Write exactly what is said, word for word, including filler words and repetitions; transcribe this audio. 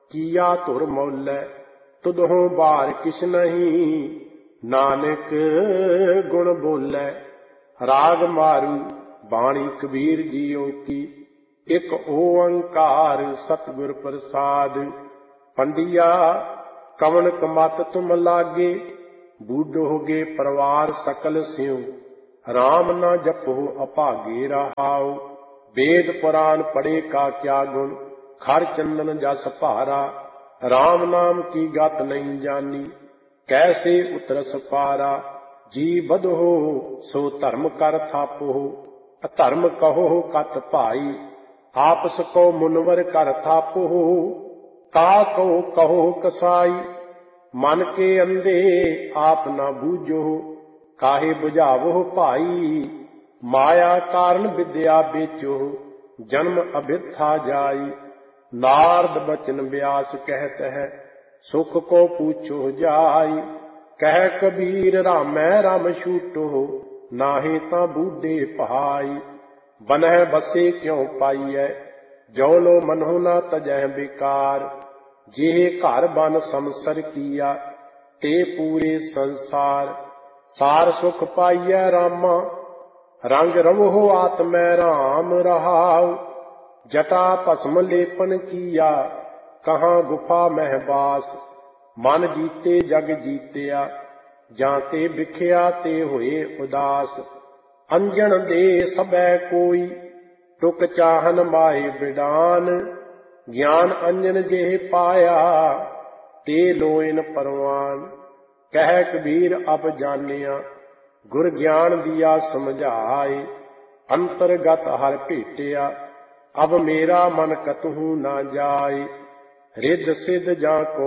किया धुर मौलै तुदहों बार किस नहीं, नानक गुण बोलै। राग मारू बाणी कबीर जियो की, एक ओंकार सतगुर प्रसाद। पंडिया कवन कमत तुम लागे, बूढ़ोगे परवार सकल स्यों, राम न जपो अभागे रहाओ। वेद पुराण पढ़े का क्या गुण, खर चंदन जस भारा। राम नाम की गत नहीं जानी, कैसे उतरस पारा। जी बधो सो धर्म कर थापो, अधर्म कहो कत भाई। आपस को मुनवर कर थापो, का कहो कहो कसाई। मन के अंधे आप न बूझो, काहे बुझावो भाई। माया कारण विद्या बेचो, जन्म अभिथा जाई। नारद बचन व्यास कहत है, सुख को पूछो जाई। कह कबीर रामै राम छूटो, नाहे ता बूढ़े भाई। बनह बसे क्यों पाइयै, जो लो मनो न तजह बेकार। जेह घर बन समसर किया, ते पूरे संसार। सार सुख पाइयै रामा, रंग रवो आत्मै राम रहाओ। जटा भस्म लेपन किया, कहाँ गुफा महबास। मन जीते जग जीत्या, जाते बिख्या ते होए उदास। अंजन दे सबै कोई, टुक चाहन माए बिडान। ज्ञान अंजन जेह पाया, ते लोइन परवान। कह कबीर अब जानिया, गुर ज्ञान दिया समझाए। अंतरगत हर भेटिया, अब मेरा मन कतहु ना जाए। रिद्ध सिद्ध जा को